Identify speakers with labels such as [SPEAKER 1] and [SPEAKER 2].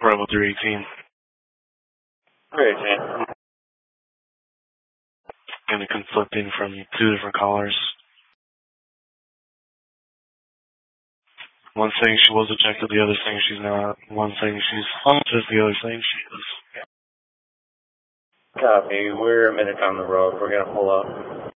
[SPEAKER 1] Rebel 318.
[SPEAKER 2] 318.
[SPEAKER 1] And a conflicting from two different callers. One saying she was ejected, the other saying she's not. One saying she's unconscious, the other saying she is.
[SPEAKER 2] Copy. We're a minute down the road. We're going to pull up.